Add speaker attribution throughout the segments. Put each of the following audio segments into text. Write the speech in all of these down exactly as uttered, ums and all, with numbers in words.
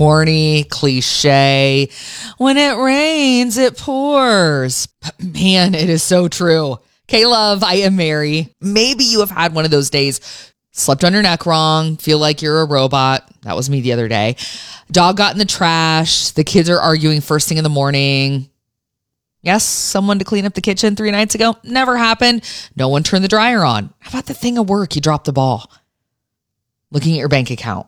Speaker 1: corny, cliche. When it rains, it pours. But man, it is so true. K-Love, I am Mary. Maybe you have had one of those days. Slept on your neck wrong. Feel like you're a robot. That was me the other day. Dog got in the trash. The kids are arguing first thing in the morning. Yes, someone to clean up the kitchen three nights ago. Never happened. No one turned the dryer on. How about the thing of work? You dropped the ball. Looking at your bank account.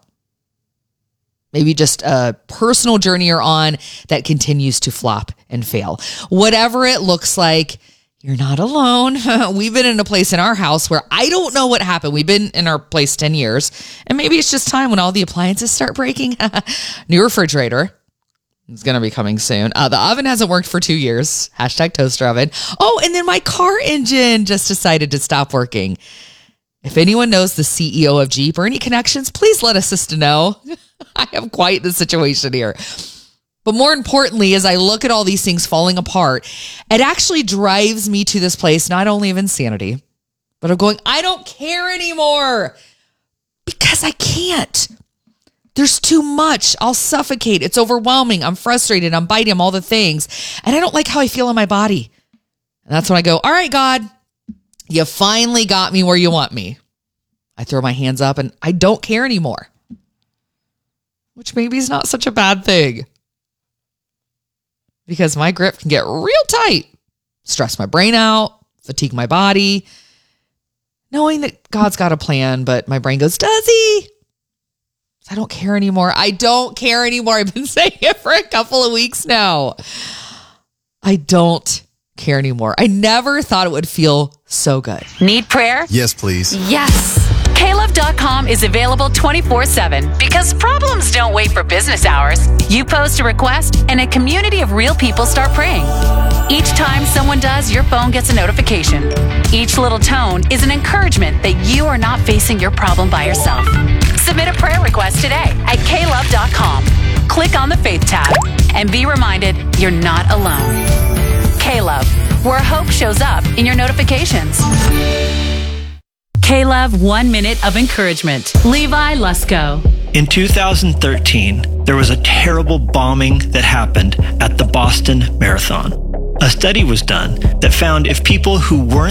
Speaker 1: Maybe just a personal journey you're on that continues to flop and fail. Whatever it looks like, you're not alone. We've been in a place in our house where I don't know what happened. We've been in our place ten years, and maybe it's just time when all the appliances start breaking. New refrigerator. It's going to be coming soon. Uh, the oven hasn't worked for two years. Hashtag toaster oven. Oh, and then my car engine just decided to stop working. If anyone knows the C E O of Jeep or any connections, please let us sister know. I have quite the situation here. But more importantly, as I look at all these things falling apart, it actually drives me to this place, not only of insanity, but of going, I don't care anymore because I can't. There's too much. I'll suffocate. It's overwhelming. I'm frustrated. I'm biting. I'm all the things. And I don't like how I feel in my body. And that's when I go, all right, God, you finally got me where you want me. I throw my hands up and I don't care anymore. Which maybe is not such a bad thing. Because my grip can get real tight. Stress my brain out. Fatigue my body. Knowing that God's got a plan, but my brain goes, does he? I don't care anymore. I don't care anymore. I've been saying it for a couple of weeks now. I don't care anymore. I never thought it would feel so good.
Speaker 2: Need prayer?
Speaker 3: Yes, please.
Speaker 2: Yes. K Love dot com is available twenty-four seven because problems don't wait for business hours. You post a request and a community of real people start praying. Each time someone does, your phone gets a notification. Each little tone is an encouragement that you are not facing your problem by yourself. Submit a prayer request today at K Love dot com. Click on the Faith tab and be reminded you're not alone. K-Love, where hope shows up in your notifications. K-Love One Minute of Encouragement. Levi Lusko.
Speaker 4: In two thousand thirteen, there was a terrible bombing that happened at the Boston Marathon. A study was done that found if people who weren't